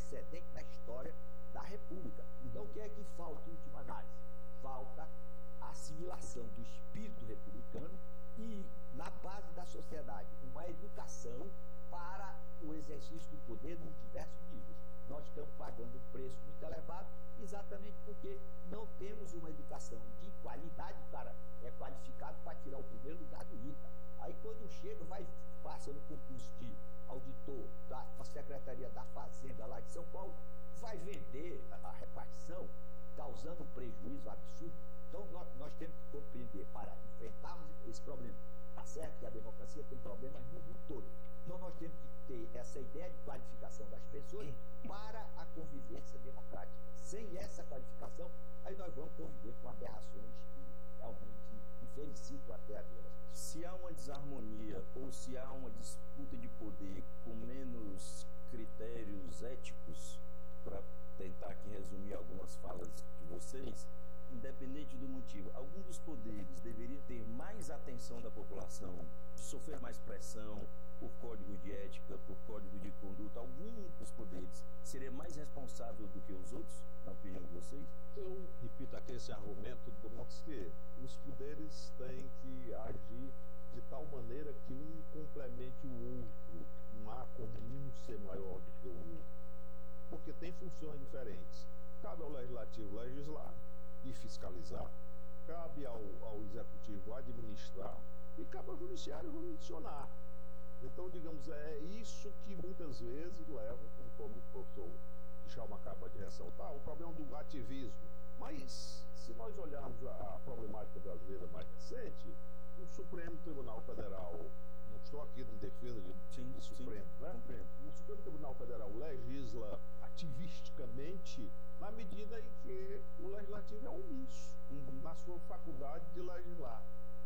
precedente na história da República. Então, o que é que falta em última análise? Falta a assimilação do espírito republicano e, na base da sociedade, uma educação para o exercício do poder em diversos níveis. Nós estamos pagando um preço muito elevado exatamente porque não temos uma educação de qualidade. O cara é qualificado para tirar o primeiro lugar do ITA. Aí quando chega, passa no concurso de auditor da Secretaria da Fazenda lá de São Paulo, vai vender a repartição, causando um prejuízo absurdo. Então nós temos que compreender para enfrentarmos esse problema. Tá certo que a democracia tem problemas no mundo todo. Então nós temos que ter essa ideia de qualificação das pessoas para a convivência democrática. Sem essa qualificação, aí nós vamos conviver com aberrações que realmente infelicitam até a vida das pessoas. Se há uma desarmonia ou se há uma disputa de poder com menos critérios éticos, para tentar aqui resumir algumas falas de vocês, independente do motivo, algum dos poderes deveria ter mais atenção da população, de sofrer mais pressão por código de ética, por código de conduta. Algum dos poderes seria mais responsável do que os outros, na opinião de vocês? Eu repito aqui esse argumento do Montesquieu. Os poderes têm que agir de tal maneira que um complemente o outro. Não há como um ser maior do que o outro. Porque tem funções diferentes. Cabe ao legislativo legislar e fiscalizar, cabe ao executivo administrar e cabe ao judiciário jurisdicionar. Então, digamos, é isso que muitas vezes leva, como o professor Djalma acaba de ressaltar, o problema do ativismo. Mas, se nós olharmos a problemática brasileira mais recente, o Supremo Tribunal Federal, não estou aqui em defesa do Supremo, né? O Supremo Tribunal Federal legisla ativisticamente na medida em que o legislativo é omisso na sua faculdade de legislar.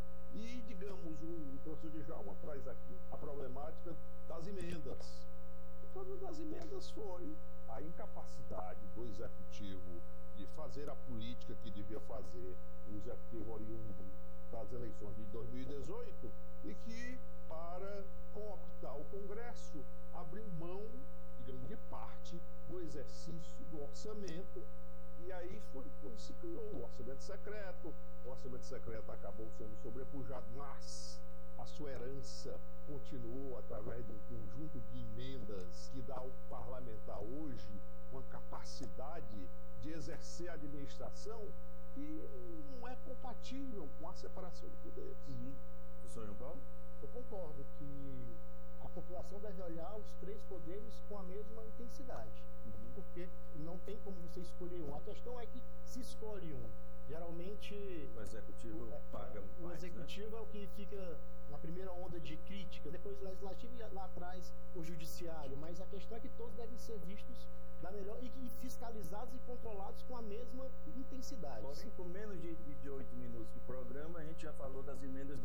E, digamos, o professor Djalma traz aqui a problemática das emendas. O problema das emendas foi a incapacidade do executivo de fazer a política que devia fazer, o executivo oriundo das eleições de 2018, e que, para cooptar o Congresso, abriu mão, digamos, de parte do exercício do orçamento. E aí foi quando se criou o orçamento secreto. O orçamento secreto acabou sendo sobrepujado, mas a sua herança continuou através de um conjunto de emendas que dá ao parlamentar hoje uma capacidade de exercer a administração que não é compatível com a separação de poderes. Professor João Paulo? Eu concordo que a população deve olhar os três poderes com a mesma intensidade, porque não tem como você escolher um. A questão é que se escolhe um, geralmente o executivo paga mais, o executivo, né? É o que fica na primeira onda de crítica, depois o legislativo e lá atrás o judiciário. Mas a questão é que todos devem ser vistos da melhor e fiscalizados e controlados com a mesma intensidade. Porém, com menos de 8 minutos de programa, a gente já falou das emendas